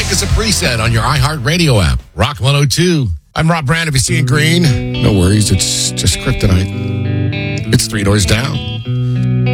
Make us a preset on your iHeartRadio app. Rock 102. I'm Rob Brand. If you see it green, no worries. It's just kryptonite. It's Three Doors Down.